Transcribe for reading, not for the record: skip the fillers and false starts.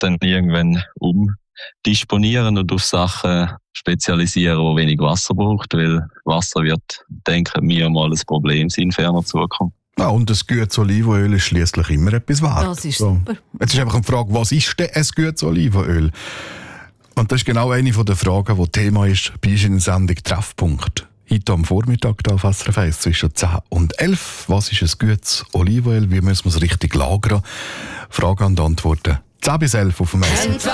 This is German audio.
dann irgendwann umdisponieren und auf Sachen spezialisieren, die wenig Wasser braucht, weil Wasser wird, denken wir, mal ein Problem sein in ferner Zukunft. Ja, und ein gutes Olivenöl ist schliesslich immer etwas wert. Das ist super. Jetzt ist einfach eine Frage, was ist denn ein gutes Olivenöl? Und das ist genau eine der Fragen, die Thema ist bei uns in der Sendung Treffpunkt. Heute am Vormittag hier auf SRF 1 zwischen 10 und 11. Was ist ein gutes Olivenöl? Wie müssen wir es richtig lagern? Fragen und Antworten 10 bis 11 auf dem Essen.